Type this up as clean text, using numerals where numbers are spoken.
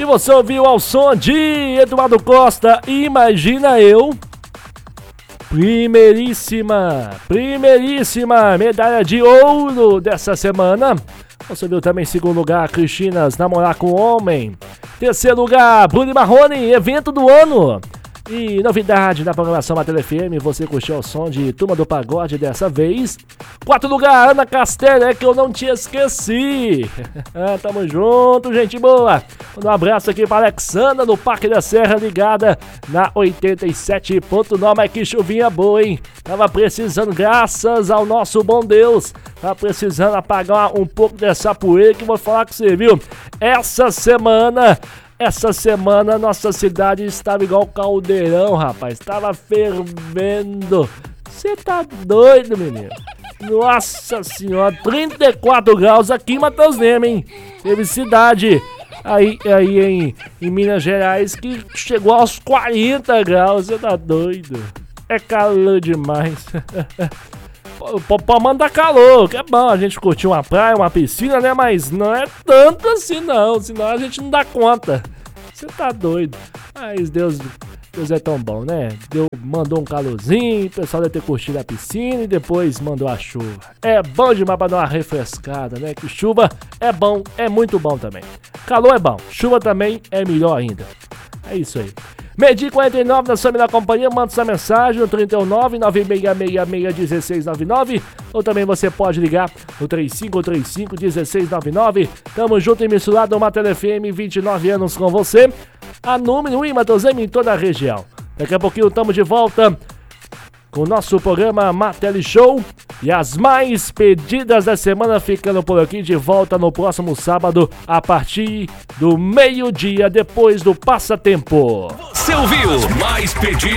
você ouviu ao som de Eduardo Costa, Imagina Eu. Primeiríssima medalha de ouro dessa semana. Você viu também em segundo lugar, Cristinas, Namorar com Homem. Terceiro lugar, Bruno Marrone, Evento do Ano. E novidade na programação Matéria FM, você curtiu o som de Turma do Pagode dessa vez. Quarto lugar, Ana Castelo, é que eu não te esqueci. Tamo junto, gente boa. Um abraço aqui para Alexandra no Parque da Serra, ligada na 87.9. Mas que chuvinha boa, hein? Tava precisando, graças ao nosso bom Deus. Tava precisando apagar um pouco dessa poeira que eu vou falar com você, viu? Essa semana nossa cidade estava igual caldeirão, rapaz. Estava fervendo. Você tá doido, menino? Nossa senhora, 34 graus aqui em Matheus Lema, hein? Teve cidade aí em Minas Gerais que chegou aos 40 graus. Você tá doido? É calor demais. Pode mandar calor, que é bom a gente curtir uma praia, uma piscina, né? Mas não é tanto assim não, senão a gente não dá conta. Você tá doido. Mas Deus é tão bom, né? Deus mandou um calorzinho, o pessoal deve ter curtido a piscina e depois mandou a chuva. É bom demais pra dar uma refrescada, né? Que chuva é bom, é muito bom também. Calor é bom, chuva também é melhor ainda. É isso aí. Medir 49 da sua melhor companhia, manda sua mensagem no 319-9666-1699 ou também você pode ligar no 3535-1699. Tamo junto e misturado, Matéria FM, 29 anos com você. A número 1 em Matheus Lema, em toda a região. Daqui a pouquinho estamos de volta com o nosso programa Matéria Show. E as mais pedidas da semana ficando por aqui, de volta no próximo sábado, a partir do meio-dia, depois do Passatempo. Você ouviu mais pedidas